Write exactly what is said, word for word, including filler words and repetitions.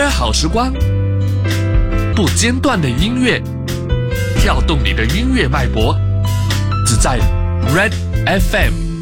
歌好时光，不间断的音乐，跳动你的音乐脉搏，只在 Red F M。